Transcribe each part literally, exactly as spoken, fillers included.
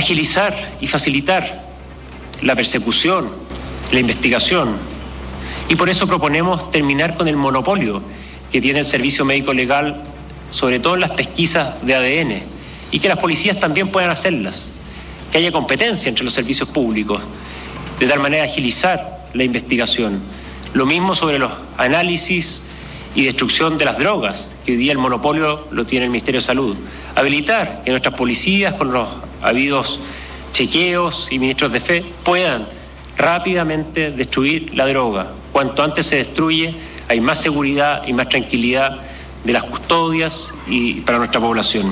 agilizar y facilitar la persecución, la investigación, y por eso proponemos terminar con el monopolio que tiene el servicio médico legal, sobre todo en las pesquisas de A D N, y que las policías también puedan hacerlas, que haya competencia entre los servicios públicos, de tal manera agilizar la investigación. Lo mismo sobre los análisis y destrucción de las drogas, que hoy día el monopolio lo tiene el Ministerio de Salud. Habilitar que nuestras policías, con los habidos chequeos y ministros de fe, puedan rápidamente destruir la droga. Cuanto antes se destruye, hay más seguridad y más tranquilidad de las custodias y para nuestra población.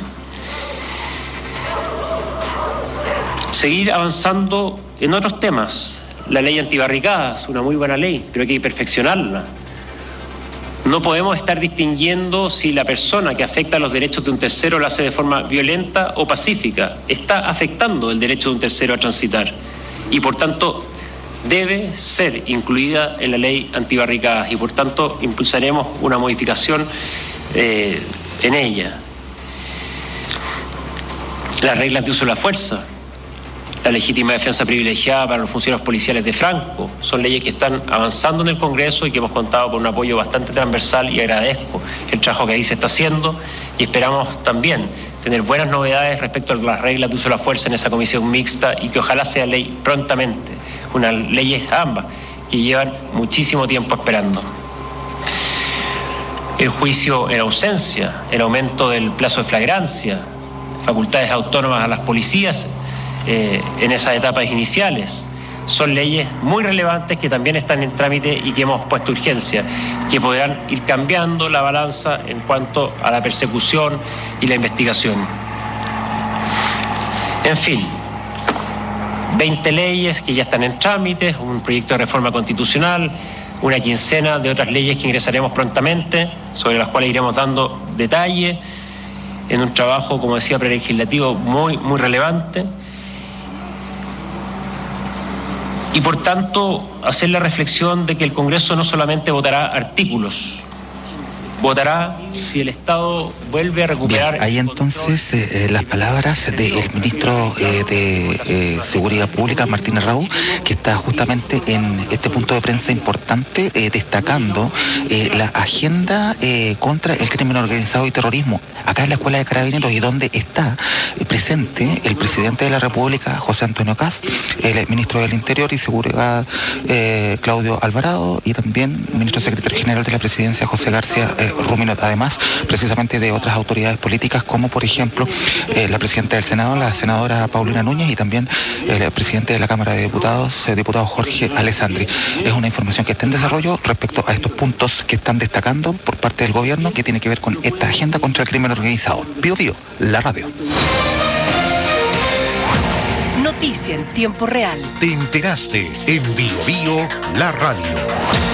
Seguir avanzando en otros temas. La ley antibarricadas, una muy buena ley, pero hay que perfeccionarla. No podemos estar distinguiendo si la persona que afecta los derechos de un tercero lo hace de forma violenta o pacífica. Está afectando el derecho de un tercero a transitar y por tanto debe ser incluida en la ley antibarricadas y por tanto impulsaremos una modificación eh, en ella. Las reglas de uso de la fuerza, la legítima defensa privilegiada para los funcionarios policiales de Franco, son leyes que están avanzando en el Congreso y que hemos contado con un apoyo bastante transversal, y agradezco el trabajo que ahí se está haciendo y esperamos también tener buenas novedades respecto a las reglas de uso de la fuerza en esa comisión mixta y que ojalá sea ley prontamente, unas leyes ambas que llevan muchísimo tiempo esperando. El juicio en ausencia, el aumento del plazo de flagrancia, facultades autónomas a las policías eh, en esas etapas iniciales, son leyes muy relevantes que también están en trámite y que hemos puesto urgencia, que podrán ir cambiando la balanza en cuanto a la persecución y la investigación. En fin, veinte leyes que ya están en trámite, un proyecto de reforma constitucional, una quincena de otras leyes que ingresaremos prontamente, sobre las cuales iremos dando detalle, en un trabajo, como decía, prelegislativo muy, muy relevante. Y por tanto, hacer la reflexión de que el Congreso no solamente votará artículos, votará si el Estado vuelve a recuperar... Bien, ahí entonces eh, las palabras del ministro eh, de eh, Seguridad Pública, Martín Errázuriz, que está justamente en este punto de prensa importante, eh, destacando eh, la agenda eh, contra el crimen organizado y terrorismo, acá en la Escuela de Carabineros, y donde está eh, presente el presidente de la República, José Antonio Kast, el ministro del Interior y Seguridad, eh, Claudio Alvarado, y también el ministro secretario general de la Presidencia, José García eh, Ruminot, además precisamente de otras autoridades políticas, como por ejemplo eh, la presidenta del Senado, la senadora Paulina Núñez, y también el presidente de la Cámara de Diputados, el diputado Jorge Alessandri. Es una información que está en desarrollo respecto a estos puntos que están destacando por parte del gobierno, que tiene que ver con esta agenda contra el crimen organizado. Bío Bío, la radio. Noticia en tiempo real. Te enteraste en Bío Bío, la radio.